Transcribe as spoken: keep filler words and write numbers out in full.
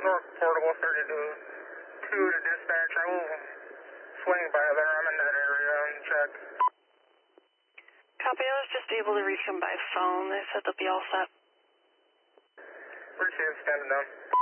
North Portable thirty-two two to dispatch. I will swing by there. I'm in that area and check. Copy, I was just able to reach them by phone. They said they'll be all set. Received, standing down.